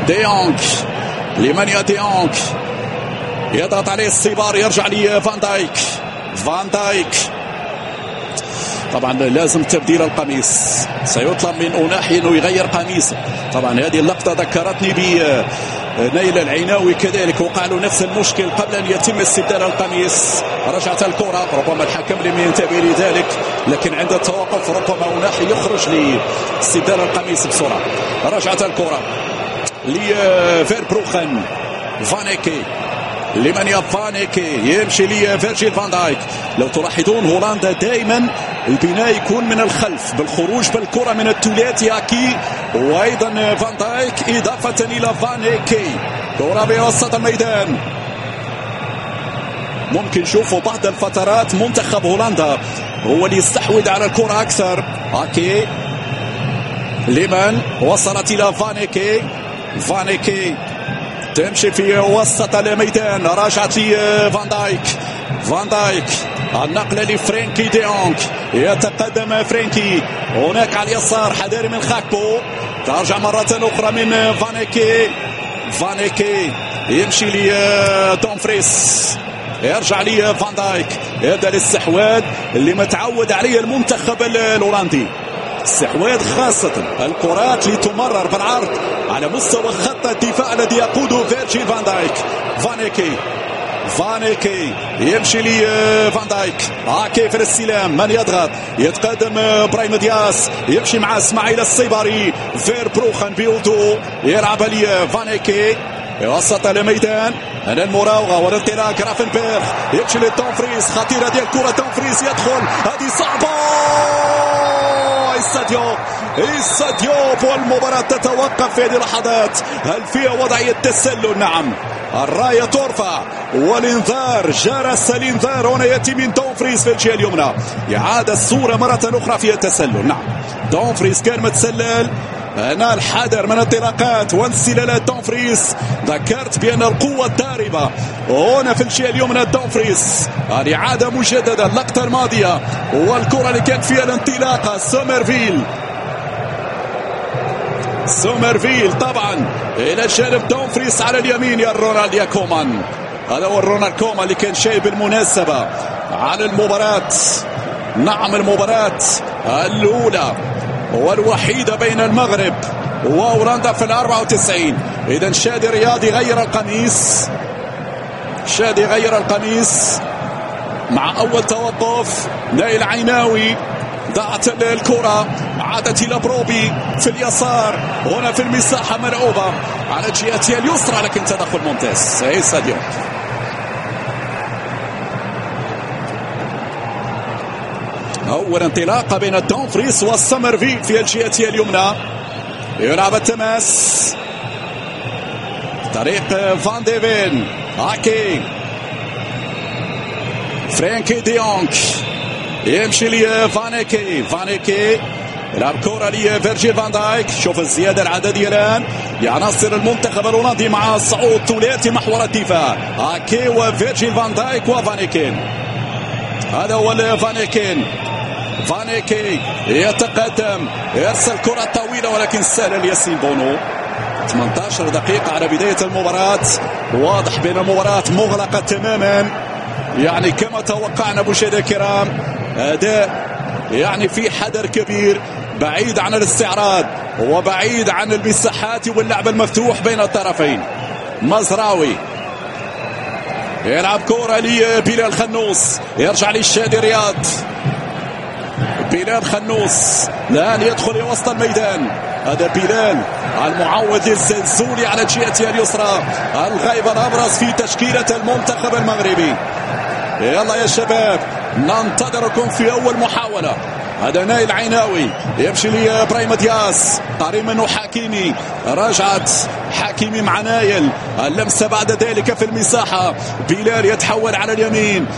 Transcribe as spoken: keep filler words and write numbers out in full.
ديونغ لمانيا ديونغ يضغط عليه السيبار، يرجع لي فان دايك. فان دايك طبعا لازم تبديل القميص، سيطلب من أوناحي انه يغير قميصه. طبعا هذه اللقطه ذكرتني ب نايل العيناوي، كذلك وقع له نفس المشكل قبل ان يتم استبدال القميص. رجعت الكره، ربما الحكم لم ينتبه لذلك، لكن عند التوقف ربما أوناحي يخرج لاستبدال القميص بسرعه. رجعت الكره لفيربروخن، فانيكي لمانيا فانيكي يمشي لي فيرجيل فان دايك. لو تلاحظون هولندا دائما البناء يكون من الخلف بالخروج بالكره من الثلاثي اكي وايضا فان دايك اضافه الى فانيكي. كره بوسط الميدان، ممكن نشوفوا بعض الفترات منتخب هولندا هو اللي يستحوذ على الكره اكثر. اكي لمن وصلت الى فانيكي، فانيكي تمشي في وسط الميدان، راجعت لي فان دايك. فان دايك النقله لفرانكي ديونغ، يتقدم فرانكي هناك على اليسار، حذاري من خاكبو، ترجع مرة أخرى من فانيكي. فانيكي يمشي لي دومفريس، يرجع لي فان دايك. هذا الاستحواذ اللي متعود عليه المنتخب الهولندي، استحواذ خاصة الكرات اللي تمرر بالعرض على مستوى خط الدفاع الذي يقوده فيرجيل فان دايك. فانيكي فانيكي يمشي لي فان دايك، هاكي في الاستلام، من يضغط؟ يتقدم برايم دياس، يمشي مع اسماعيل السيباري. فيربروخن بيوتو يلعب لي فانيكي وسط الميدان، هنا المراوغه والانطلاق. رافنبيرغ يمشي لدومفريس، خطيره ديال الكره، دومفريس يدخل، هذه صعبه. استاديو استاديو والمباراة تتوقف في هذه اللحظات. هل فيها وضعية تسلل؟ نعم، الراية ترفع والانذار، جرس الانذار هنا يأتي من دومفريس في الجهة اليمنى. إعادة الصورة مرة أخرى فيها التسلل. نعم، دومفريس كان متسلل، هنا الحذر من انطلاقات وانسلالات دومفريس. ذكرت بأن القوة الضاربة هنا في الجهة اليمنى دومفريس. الإعادة مجددا، اللقطة الماضية والكرة اللي كان فيها الانطلاقة. سومرفيل سومرفيل طبعا إلى جانب دومفريس على اليمين يا رونالد يا كومان. هذا هو رونالد كومان اللي كان شايف بالمناسبة على المباراة. نعم، المباراة الأولى والوحيدة بين المغرب وهولندا في الأربعة وتسعين. إذا شادي رياض يغير القميص، شادي يغير القميص مع أول توقف. نايل عيناوي ضاعت الكرة، عادت إلى بروبي في اليسار، هنا في المساحة ملعوبة على جهتها اليسرى، لكن تدخل ممتاز. هي ساديو أول انطلاقة بين دومفريس والسمرفيل في الجهة اليمنى. يلعب التماس طريق فان ديفين، هاكي فرانكي ديونغ يمشي لي فانيكي. فانيكي يلعب كرة لي فيرجيل فان دايك. شوف الزيادة العددية الآن لعناصر المنتخب الهولندي مع الصعود ثلاثي محور الدفاع، هاكي وفيرجيل فان دايك وفانيكين. هذا هو فانيكين. فانيكي يتقدم، يرسل كرة طويلة ولكن سهلة لياسين بونو. ثمانية عشر دقيقة على بداية المباراة، واضح بأن المباراة مغلقة تماما، يعني كما توقعنا مشاهدينا الكرام. أداء يعني في حذر كبير، بعيد عن الاستعراض وبعيد عن المساحات واللعب المفتوح بين الطرفين. مزراوي يلعب كرة لبلال خنوس، يرجع للشادي رياض. بلال خنوس الآن يدخل وسط الميدان، هذا بلال المعوض الزلزولي على جهته اليسرى، الغيب الأبرز في تشكيلة المنتخب المغربي. يلا يا شباب، ننتظركم في أول محاولة. هذا نايل عيناوي يمشي لي ابراهيم دياس، قريب منه حكيمي، رجعت حكيمي مع نايل، اللمسة بعد ذلك في المساحة. بلال يتحول على اليمين،